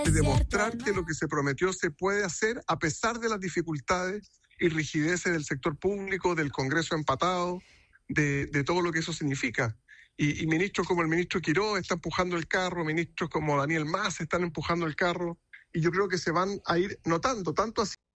demostrar que lo que se prometió se puede hacer a pesar de las dificultades y rigideces del sector público, del Congreso empatado, de todo lo que eso significa. Y ministros como el ministro Quiró están empujando el carro, ministros como Daniel Mas están empujando el carro, y yo creo que se van a ir notando, tanto así